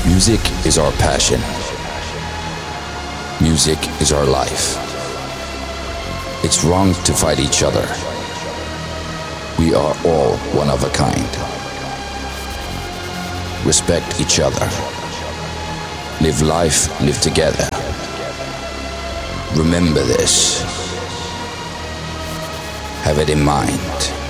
Music is our passion. Music is our life. It's wrong to fight each other. We are all one of a kind. Respect each other. Live life, live together. Remember this. Have it in mind.